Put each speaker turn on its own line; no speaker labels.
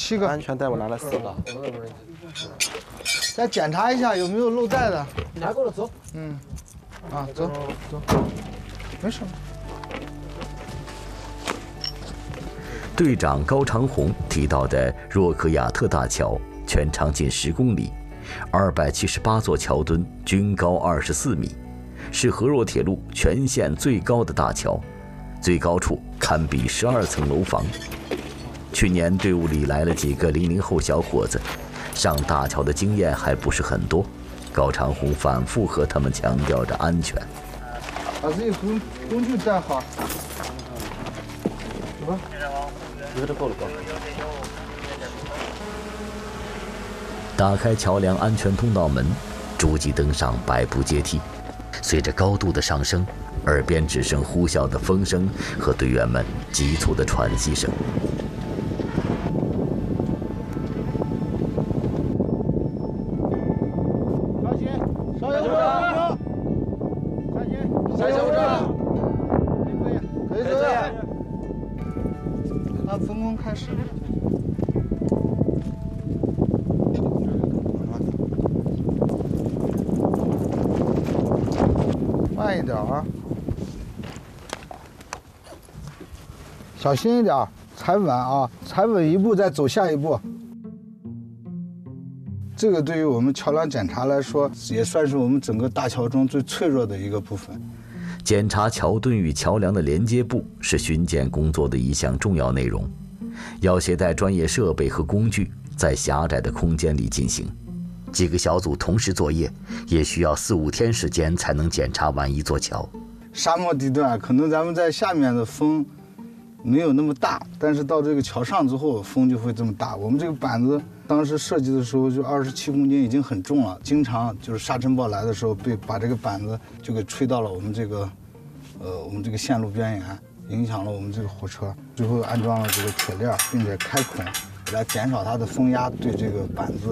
7个。
安全带我拿了4个。
再检查一下有没有漏带的。
拿过了，走。
嗯，啊，走，没事。
队长高长红提到的若克亚特大桥，全长近10公里，278座桥墩，均高24米，是河若铁路全线最高的大桥，最高处堪比12层楼房。去年队伍里来了几个00后小伙子，上大桥的经验还不是很多。高长红反复和他们强调着安全，
把自己工具带好。走吧。
有点够了，够了。
打开桥梁安全通道门，逐级登上百步阶梯。随着高度的上升，耳边只剩呼啸的风声和队员们急促的喘息声。
按分工开始。慢一点啊，小心一点，踩稳啊，踩稳一步再走下一步。这个对于我们桥梁检查来说，也算是我们整个大桥中最脆弱的一个部分。
检查桥墩与桥梁的连接部是巡检工作的一项重要内容，要携带专业设备和工具，在狭窄的空间里进行。几个小组同时作业，也需要4、5天时间才能检查完一座桥。
沙漠地段可能咱们在下面的风没有那么大，但是到这个桥上之后，风就会这么大。我们这个板子当时设计的时候就27公斤，已经很重了，经常就是沙尘暴来的时候，把这个板子就给吹到了我们这个线路边缘，影响了我们这个火车。最后安装了这个铁链，并且开孔，来减少它的风压对这个板子